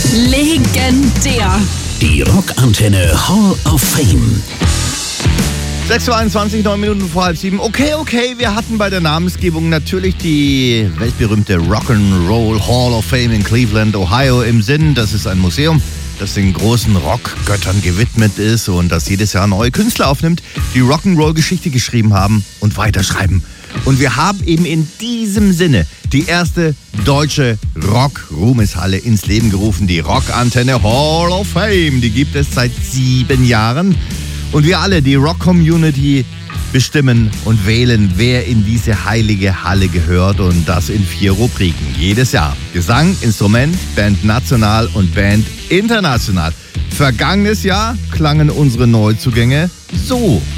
Legendär. Die Rockantenne Hall of Fame. 6:21 Uhr, 9 Minuten vor halb 7. Okay, wir hatten bei der Namensgebung natürlich die weltberühmte Rock'n'Roll Hall of Fame in Cleveland, Ohio im Sinn. Das ist ein Museum, das den großen Rockgöttern gewidmet ist und das jedes Jahr neue Künstler aufnimmt, die Rock'n'Roll-Geschichte geschrieben haben und weiterschreiben. Und wir haben eben in diesem Sinne die erste deutsche Rock-Ruhmeshalle ins Leben gerufen, die Rockantenne Hall of Fame. Die gibt es seit 7 Jahren. Und wir alle, die Rock-Community, bestimmen und wählen, wer in diese heilige Halle gehört. Und das in 4 Rubriken. Jedes Jahr. Gesang, Instrument, Band national und Band international. Vergangenes Jahr klangen unsere Neuzugänge so.